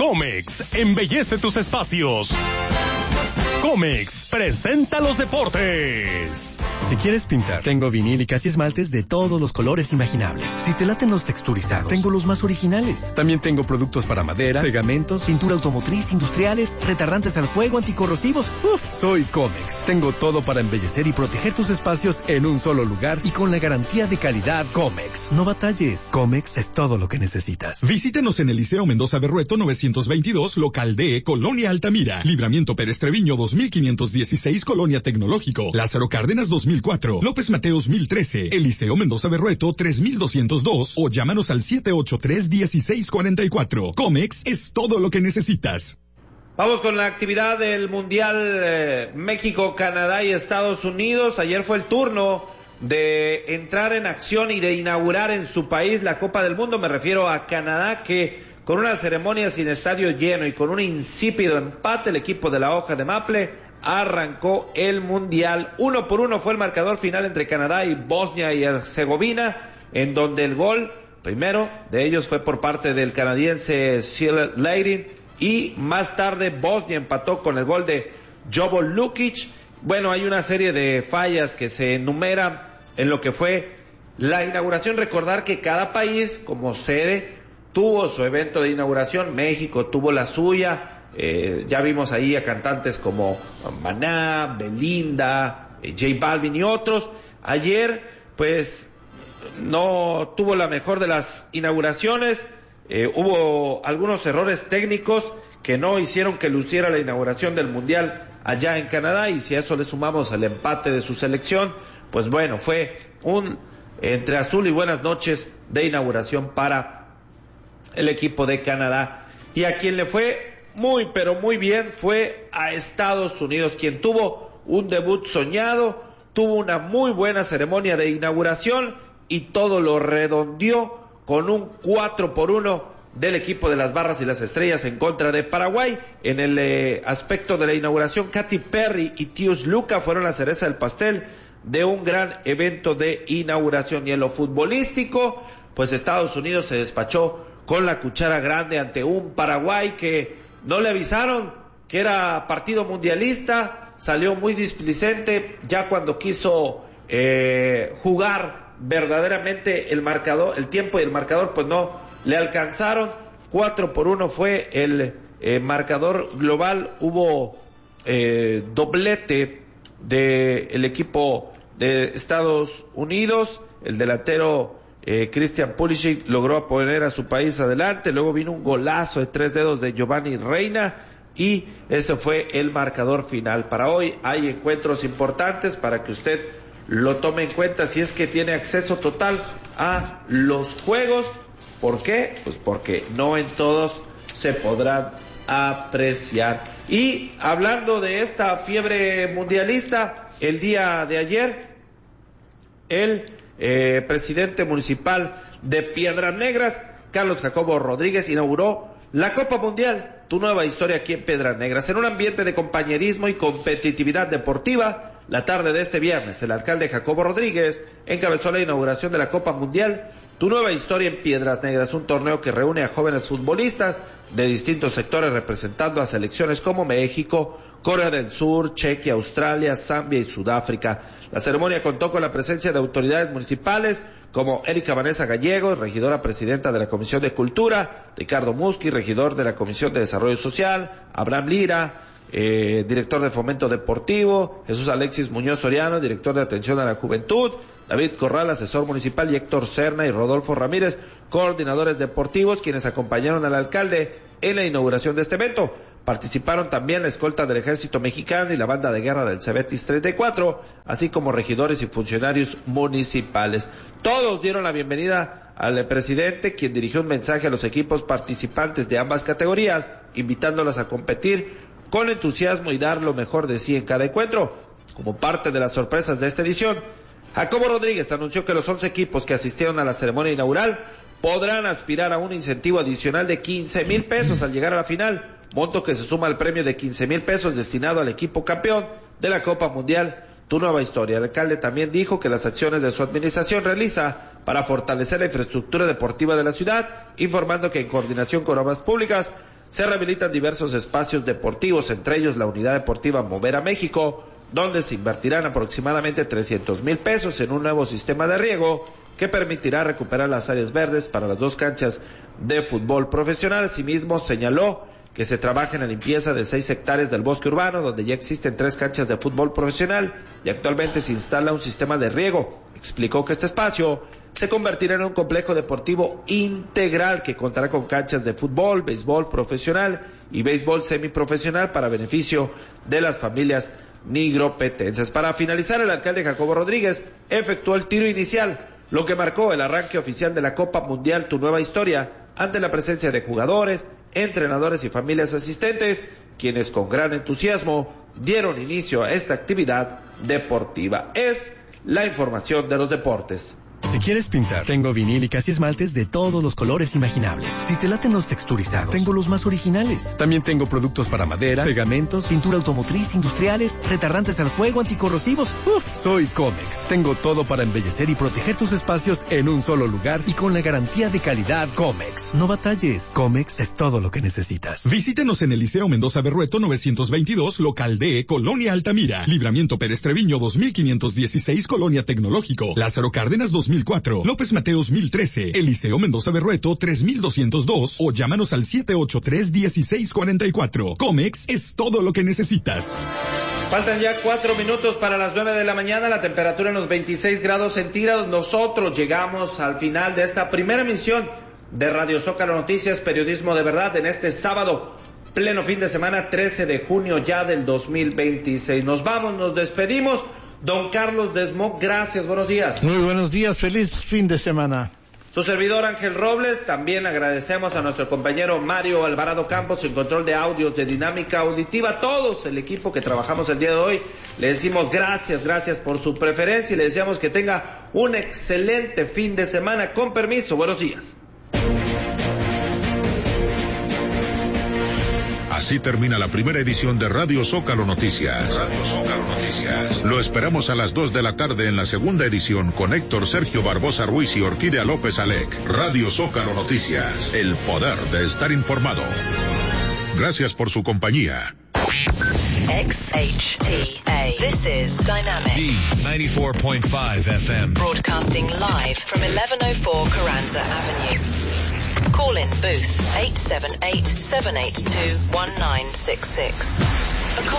Comex, embellece tus espacios. Comex presenta los deportes. Si quieres pintar, tengo vinílicas y esmaltes de todos los colores imaginables. Si te laten los texturizados, tengo los más originales. También tengo productos para madera, pegamentos, pintura automotriz, industriales, retardantes al fuego, anticorrosivos. Soy Comex. Tengo todo para embellecer y proteger tus espacios en un solo lugar y con la garantía de calidad Comex. No batalles. Comex es todo lo que necesitas. Visítenos en el Liceo Mendoza Berrueto 922, local D, Colonia Altamira. Libramiento Pérez Treviño 2516, Colonia Tecnológico. Lázaro Cárdenas 2004, López Mateos 1013, Eliseo Mendoza Berrueto 3202 o llámanos al 783-1644. Comex es todo lo que necesitas. Vamos con la actividad del Mundial México, Canadá y Estados Unidos. Ayer fue el turno de entrar en acción y de inaugurar en su país la Copa del Mundo. Me refiero a Canadá, que con una ceremonia sin estadio lleno y con un insípido empate, el equipo de la hoja de Maple arrancó el Mundial. 1-1 fue el marcador final entre Canadá y Bosnia y Herzegovina, en donde el gol primero de ellos fue por parte del canadiense Seal Layden, y más tarde Bosnia empató con el gol de Jovo Lukic. Bueno, hay una serie de fallas que se enumeran en lo que fue la inauguración. Recordar que cada país como sede tuvo su evento de inauguración. México tuvo la suya. Ya vimos ahí a cantantes como Maná, Belinda, J Balvin y otros. Ayer, pues, no tuvo la mejor de las inauguraciones. Hubo algunos errores técnicos que no hicieron que luciera la inauguración del Mundial allá en Canadá, y si a eso le sumamos el empate de su selección, pues bueno, fue un entre azul y buenas noches de inauguración para el equipo de Canadá. Y a quien le fue muy pero muy bien fue a Estados Unidos, quien tuvo un debut soñado, tuvo una muy buena ceremonia de inauguración y todo lo redondeó con un 4-1 del equipo de las Barras y las Estrellas en contra de Paraguay. En el aspecto de la inauguración, Katy Perry y Tius Luca fueron la cereza del pastel de un gran evento de inauguración. Y en lo futbolístico, pues Estados Unidos se despachó con la cuchara grande ante un Paraguay que no le avisaron que era partido mundialista. Salió muy displicente ya cuando quiso jugar verdaderamente el marcador, el tiempo y el marcador pues no le alcanzaron. 4-1 fue el marcador global. Hubo doblete del equipo de Estados Unidos. El delantero Christian Pulisic logró poner a su país adelante. Luego vino un golazo de 3 dedos de Giovanni Reina y ese fue el marcador final. Para hoy hay encuentros importantes para que usted lo tome en cuenta si es que tiene acceso total a los juegos. ¿Por qué? Pues porque no en todos se podrán apreciar. Y hablando de esta fiebre mundialista, el día de ayer el presidente municipal de Piedras Negras, Carlos Jacobo Rodríguez, inauguró la Copa Mundial, tu nueva historia aquí en Piedras Negras. En un ambiente de compañerismo y competitividad deportiva, la tarde de este viernes, el alcalde Jacobo Rodríguez encabezó la inauguración de la Copa Mundial, tu nueva historia en Piedras Negras, un torneo que reúne a jóvenes futbolistas de distintos sectores representando a selecciones como México, Corea del Sur, Chequia, Australia, Zambia y Sudáfrica. La ceremonia contó con la presencia de autoridades municipales como Erika Vanessa Gallegos, regidora presidenta de la Comisión de Cultura, Ricardo Musqui, regidor de la Comisión de Desarrollo Social, Abraham Lira, director de Fomento Deportivo, Jesús Alexis Muñoz Soriano, director de Atención a la Juventud, David Corral, asesor municipal, y Héctor Serna y Rodolfo Ramírez, coordinadores deportivos, quienes acompañaron al alcalde en la inauguración de este evento. Participaron también la escolta del Ejército Mexicano y la banda de guerra del Cebetis 34, así como regidores y funcionarios municipales. Todos dieron la bienvenida al presidente, quien dirigió un mensaje a los equipos participantes de ambas categorías, invitándolos a competir con entusiasmo y dar lo mejor de sí en cada encuentro. Como parte de las sorpresas de esta edición, Jacobo Rodríguez anunció que los 11 equipos que asistieron a la ceremonia inaugural podrán aspirar a un incentivo adicional de 15,000 pesos al llegar a la final, monto que se suma al premio de 15,000 pesos destinado al equipo campeón de la Copa Mundial Tu Nueva Historia. El alcalde también dijo que las acciones de su administración realiza para fortalecer la infraestructura deportiva de la ciudad, informando que en coordinación con Obras Públicas se rehabilitan diversos espacios deportivos, entre ellos la unidad deportiva Movera México, donde se invertirán aproximadamente 300,000 pesos en un nuevo sistema de riego que permitirá recuperar las áreas verdes para las 2 canchas de fútbol profesional. Asimismo, señaló que se trabaja en la limpieza de 6 hectáreas del bosque urbano, donde ya existen 3 canchas de fútbol profesional y actualmente se instala un sistema de riego. Explicó que este espacio se convertirá en un complejo deportivo integral que contará con canchas de fútbol, béisbol profesional y béisbol semiprofesional para beneficio de las familias nigropetenses. Para finalizar, el alcalde Jacobo Rodríguez efectuó el tiro inicial, lo que marcó el arranque oficial de la Copa Mundial Tu Nueva Historia, ante la presencia de jugadores, entrenadores y familias asistentes, quienes con gran entusiasmo dieron inicio a esta actividad deportiva. Es la información de los deportes. Si quieres pintar, tengo vinílicas y esmaltes de todos los colores imaginables. Si te laten los texturizados, tengo los más originales. También tengo productos para madera, pegamentos, pintura automotriz, industriales, retardantes al fuego, anticorrosivos. Soy Comex. Tengo todo para embellecer y proteger tus espacios en un solo lugar y con la garantía de calidad Comex. No batalles. Comex es todo lo que necesitas. Visítenos en el Liceo Mendoza Berrueto 922, local D, Colonia Altamira. Libramiento Pérez Treviño 2516, Colonia Tecnológico. Lázaro Cárdenas 2004, López Mateos 1013, Eliseo Mendoza Berrueto 3202 o llámanos al 783-1644. Comex es todo lo que necesitas. Faltan ya 4 minutos para las 9 de la mañana, la temperatura en los 26 grados centígrados. Nosotros llegamos al final de esta primera emisión de Radio Zócalo Noticias, periodismo de verdad, en este sábado, pleno fin de semana, 13 de junio ya del 2026. Nos vamos, nos despedimos. Don Carlos Desmó, gracias, buenos días. Muy buenos días, feliz fin de semana. Su servidor Ángel Robles, también agradecemos a nuestro compañero Mario Alvarado Campos en control de audios de Dinámica Auditiva, todos el equipo que trabajamos el día de hoy, le decimos gracias por su preferencia y le deseamos que tenga un excelente fin de semana. Con permiso, buenos días. Así termina la primera edición de Radio Zócalo Noticias. Radio Zócalo Noticias. Lo esperamos a las 2 de la tarde en la segunda edición con Héctor Sergio Barbosa Ruiz y Orquídea López Alec. Radio Zócalo Noticias. El poder de estar informado. Gracias por su compañía. XHTA. This is Dynamic. D94.5 FM. Broadcasting live from 1104 Carranza Avenue. Call in booth 878-782-1966.